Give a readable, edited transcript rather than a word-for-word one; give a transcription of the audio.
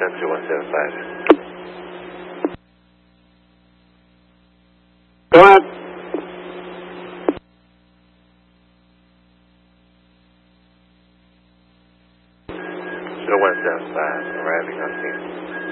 Center 175. Go ahead. Show 175, arriving on scene.